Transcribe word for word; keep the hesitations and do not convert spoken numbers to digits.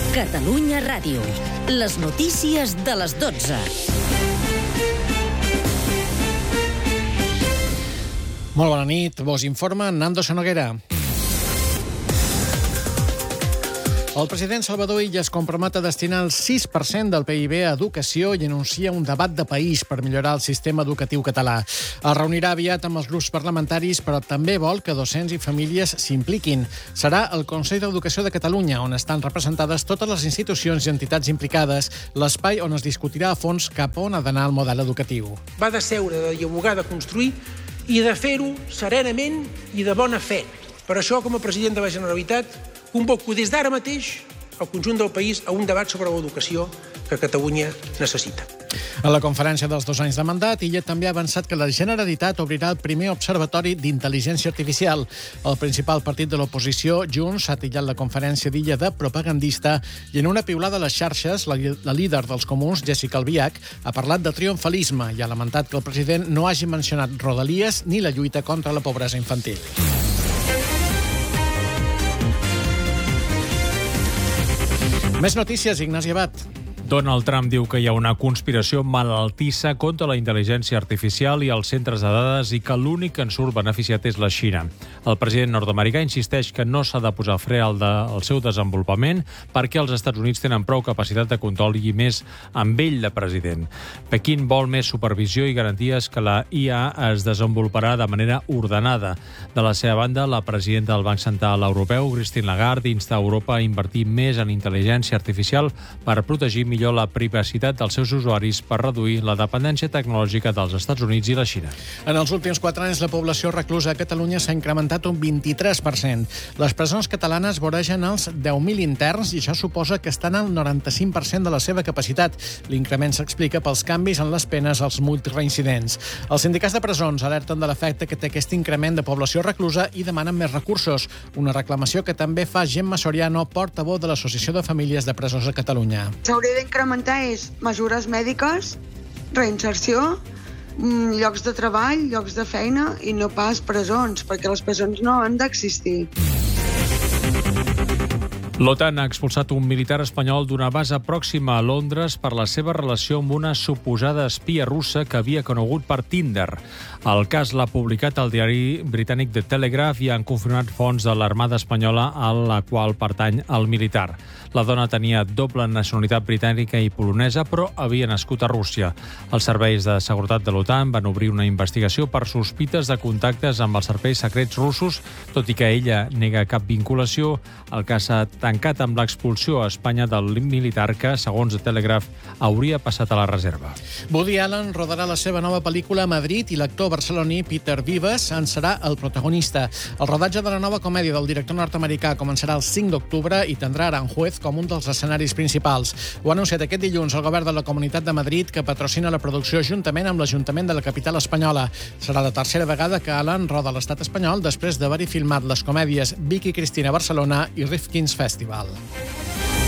Catalunya Ràdio. Les notícies de les dotze. Molt bona nit. Vos informa Nando Sonoguera. El president Salvador Illa es compromet a destinar el sis per cent del P I B a educació i anuncia un debat de país per millorar el sistema educatiu català. Es reunirà aviat amb els grups parlamentaris, però també vol que docents i famílies s'impliquin. Serà el Consell d'Educació de Catalunya, on estan representades totes les institucions i entitats implicades, l'espai on es discutirà a fons cap on ha d'anar el model educatiu. Va de seure, de dialogar, de construir i de fer-ho serenament i de bona fe. Per això, com a president de la Generalitat, convoco des d'ara mateix el conjunt del país a un debat sobre l'educació que Catalunya necessita. A la conferència dels dos anys de mandat, Illa també ha avançat que la Generalitat obrirà el primer observatori d'intel·ligència artificial. El principal partit de l'oposició, Junts, ha titllat la conferència d'Illa de propagandista i en una piulada a les xarxes, la, la líder dels comuns, Jessica Albiach, ha parlat de triomfalisme i ha lamentat que el president no hagi mencionat Rodalies ni la lluita contra la pobresa infantil. Més notícies, Ignasi Abad. Donald Trump diu que hi ha una conspiració malaltissa contra la intel·ligència artificial i els centres de dades i que l'únic que en surt beneficiat és la Xina. El president nord-americà insisteix que no s'ha de posar fre al, de, al seu desenvolupament perquè els Estats Units tenen prou capacitat de control i més amb ell de president. Pequín vol més supervisió i garanties que la I A es desenvoluparà de manera ordenada. De la seva banda, la presidenta del Banc Central Europeu, Christine Lagarde, insta a Europa a invertir més en intel·ligència artificial per protegir millor la privacitat dels seus usuaris per reduir la dependència tecnològica dels Estats Units i la Xina. En els últims quatre anys, la població reclusa a Catalunya s'ha incrementat un vint-i-tres per cent. Les presons catalanes voregen els deu mil interns i això suposa que estan al noranta-cinc per cent de la seva capacitat. L'increment s'explica pels canvis en les penes als multireincidents. Els sindicats de presons alerten de l'efecte que té aquest increment de població reclusa i demanen més recursos. Una reclamació que també fa Gemma Soriano, portaveu de l'Associació de Famílies de Presos a Catalunya. S'hauria d'incrementar és mesures mèdiques, reinserció, llocs de treball, llocs de feina i no pas presons, perquè les presons no han d'existir. L'OTAN ha expulsat un militar espanyol d'una base pròxima a Londres per la seva relació amb una suposada espia russa que havia conegut per Tinder. El cas l'ha publicat el diari britànic The Telegraph i han confirmat fonts de l'Armada Espanyola a la qual pertany el militar. La dona tenia doble nacionalitat britànica i polonesa, però havia nascut a Rússia. Els serveis de seguretat de l'OTAN van obrir una investigació per sospites de contactes amb els serveis secrets russos, tot i que ella nega cap vinculació. El cas s'ha tancat amb l'expulsió a Espanya del militar que, segons The Telegraph, hauria passat a la reserva. Woody Allen rodarà la seva nova pel·lícula a Madrid i l'actor barceloní Peter Vives en serà el protagonista. El rodatge de la nova comèdia del director nord-americà començarà el cinc d'octubre i tindrà Aranjuez com un dels escenaris principals. Ho ha anunciat aquest dilluns el govern de la Comunitat de Madrid, que patrocina la producció juntament amb l'Ajuntament de la capital espanyola. Serà la tercera vegada que Allen roda l'estat espanyol després d'haver-hi filmat les comèdies Vicky Cristina Barcelona i Rifkin's Festival.